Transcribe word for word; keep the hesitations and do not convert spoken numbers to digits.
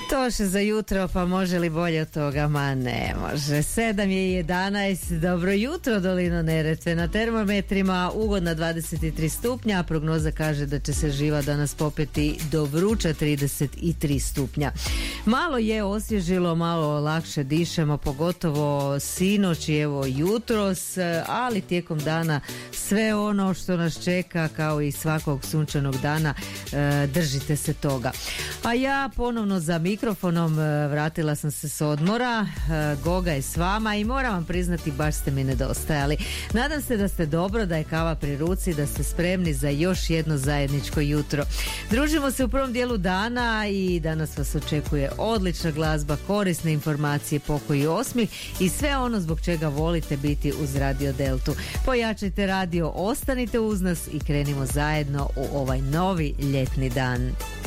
Toše za jutro, pa može li bolje od toga? Ma ne može. sedam je i jedanaest. Dobro jutro, dolino Neretve. Na termometrima ugodna dvadeset tri stupnja, a prognoza kaže da će se živa danas popeti do vruća trideset tri stupnja. Malo je osvježilo, malo lakše dišemo, pogotovo sinoć i evo jutros, ali tijekom dana sve ono što nas čeka, kao i svakog sunčanog dana, držite se toga. A ja ponovno za mikrofonom vratila sam se s odmora. Goga je s vama i moram vam priznati, baš ste mi nedostajali. Nadam se da ste dobro, da je kava pri ruci, da ste spremni za još jedno zajedničko jutro. Družimo se u prvom dijelu dana i danas vas očekuje odlična glazba, korisne informacije, pokoj i osmih i sve ono zbog čega volite biti uz Radio Deltu. Pojačajte radio, ostanite uz nas i krenimo zajedno u ovaj novi ljetni dan.